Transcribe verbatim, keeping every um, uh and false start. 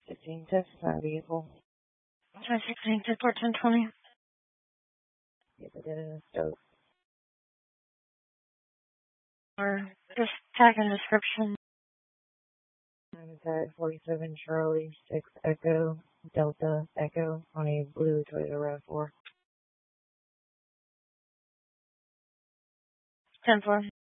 fifteen test my vehicle. Try sixteen to fourteen twenty. Yes, I did it in a stove. Or just tag in description. I'm at forty-seven Charlie six Echo Delta Echo on a blue Toyota RAV four. ten four.